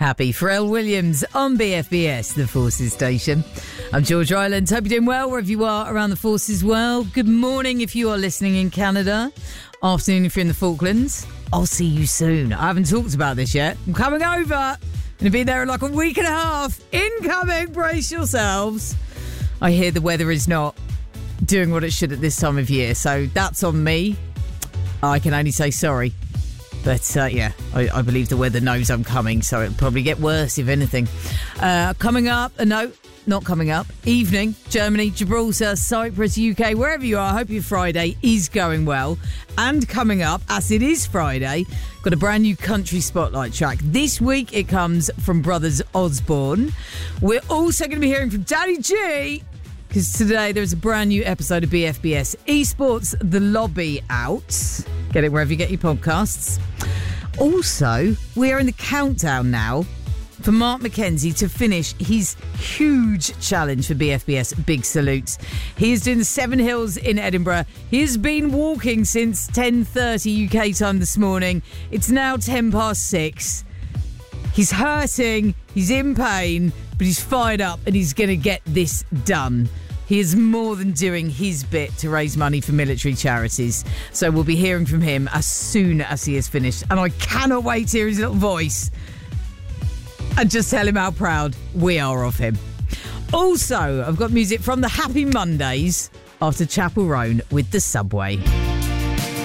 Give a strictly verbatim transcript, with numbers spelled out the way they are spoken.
Happy Pharrell Williams on B F B S, the Forces station. I'm George Ryland. Hope you're doing well wherever you are around the Forces world. Good morning if you are listening in Canada. Afternoon if you're in the Falklands. I'll see you soon. I haven't talked about this yet. I'm coming over. I'm going to be there in like a week and a half. Incoming, brace yourselves. I hear the weather is not doing what it should at this time of year, so that's on me. I can only say sorry. But, uh, yeah, I, I believe the weather knows I'm coming, so it'll probably get worse, if anything. Uh, coming up, uh, no, not coming up. Evening, Germany, Gibraltar, Cyprus, U K, wherever you are. I hope your Friday is going well. And coming up, as it is Friday, got a brand new country spotlight track. This week, it comes from Brothers Osborne. We're also going to be hearing from Daddy G, because today there's a brand new episode of B F B S Esports The Lobby out. Get it wherever you get your podcasts. Also, we are in the countdown now for Mark McKenzie to finish his huge challenge for B F B S Big Salutes. He is doing the Seven Hills in Edinburgh. He has been walking since ten thirty U K time this morning. It's now ten past six. He's hurting, he's in pain, but he's fired up and he's going to get this done. He is more than doing his bit to raise money for military charities. So we'll be hearing from him as soon as he is finished. And I cannot wait to hear his little voice and just tell him how proud we are of him. Also, I've got music from the Happy Mondays after Chapel Roan with The Subway.